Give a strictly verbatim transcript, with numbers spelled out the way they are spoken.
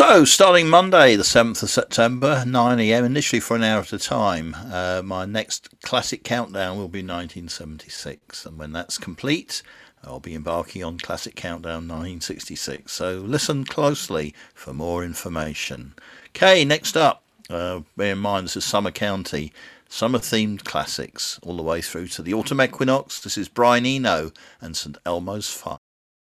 So, starting Monday, the seventh of September, nine a m, initially for an hour at a time, uh, my next classic countdown will be nineteen seventy-six. And when that's complete, I'll be embarking on Classic Countdown nineteen sixty-six. So, listen closely for more information. Okay, next up, uh, bear in mind this is Summer County, summer-themed classics, all the way through to the autumn equinox. This is Brian Eno and St Elmo's Fire.